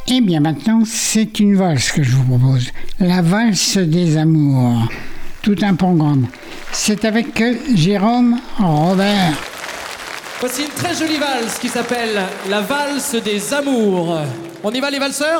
Eh bien maintenant, c'est une valse que je vous propose. La valse des amours. Tout un programme. C'est avec Jérôme Robert. Voici une très jolie valse qui s'appelle La valse des amours. On y va les valseurs ?